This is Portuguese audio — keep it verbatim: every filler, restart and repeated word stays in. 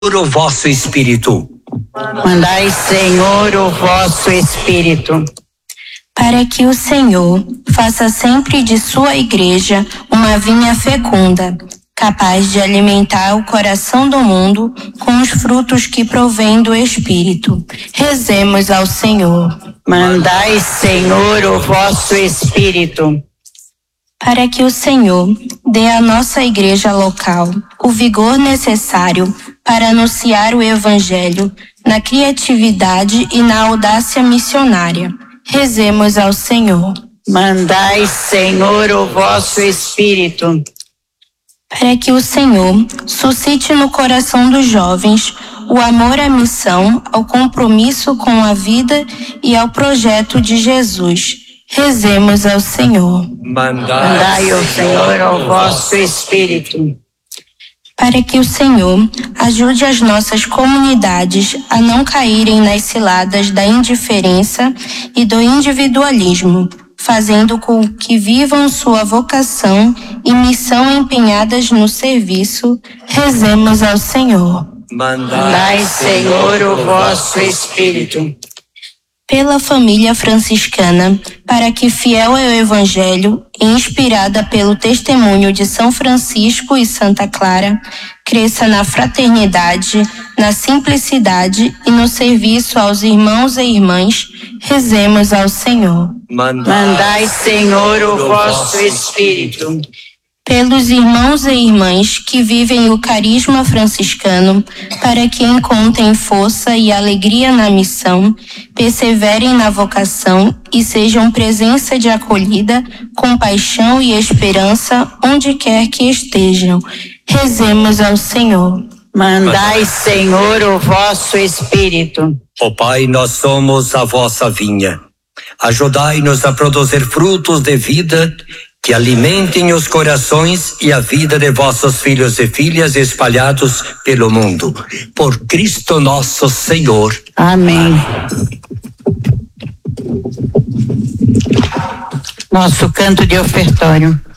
o vosso Espírito. Mandai, Senhor, o vosso Espírito. Para que o Senhor faça sempre de sua igreja uma vinha fecunda, capaz de alimentar o coração do mundo com os frutos que provém do Espírito. Rezemos ao Senhor. Mandai, Senhor, o vosso Espírito. Para que o Senhor dê à nossa igreja local o vigor necessário para anunciar o Evangelho na criatividade e na audácia missionária. Rezemos ao Senhor. Mandai, Senhor, o vosso Espírito. Para que o Senhor suscite no coração dos jovens o amor à missão, ao compromisso com a vida e ao projeto de Jesus. Rezemos ao Senhor. Mandai, o Senhor, o vosso Espírito. Para que o Senhor ajude as nossas comunidades a não caírem nas ciladas da indiferença e do individualismo, fazendo com que vivam sua vocação e missão empenhadas no serviço. Rezemos ao Senhor. Mandai, Senhor, o vosso Espírito. Pela família franciscana, para que, fiel ao Evangelho e inspirada pelo testemunho de São Francisco e Santa Clara, cresça na fraternidade, na simplicidade e no serviço aos irmãos e irmãs. Rezemos ao Senhor. Mandai, Senhor, o vosso Espírito. Pelos irmãos e irmãs que vivem o carisma franciscano, para que encontrem força e alegria na missão, perseverem na vocação e sejam presença de acolhida, compaixão e esperança onde quer que estejam. Rezemos ao Senhor. Mandai, Senhor, o vosso Espírito. Ó Pai, nós somos a vossa vinha. Ajudai-nos a produzir frutos de vida que alimentem os corações e a vida de vossos filhos e filhas espalhados pelo mundo. Por Cristo nosso Senhor. Amém. Nosso canto de ofertório.